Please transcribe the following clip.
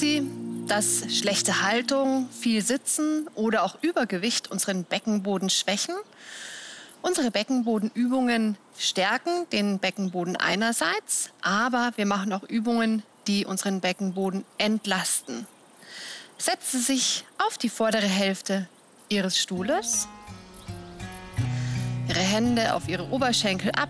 Sie, dass schlechte Haltung, viel Sitzen oder auch Übergewicht unseren Beckenboden schwächen? Unsere Beckenbodenübungen stärken den Beckenboden einerseits, aber wir machen auch Übungen, die unseren Beckenboden entlasten. Setzen Sie sich auf die vordere Hälfte Ihres Stuhles, Ihre Hände auf Ihre Oberschenkel ab